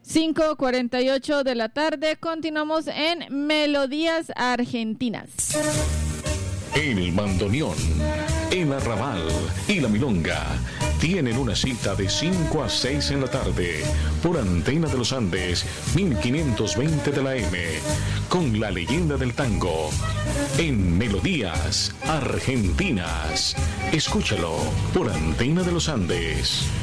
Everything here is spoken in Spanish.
5:48 de la tarde, continuamos en Melodías Argentinas. El bandoneón, el arrabal y la milonga tienen una cita de 5 a 6 en la tarde por Antena de los Andes 1520 de la M con la leyenda del tango en Melodías Argentinas. Escúchalo por Antena de los Andes.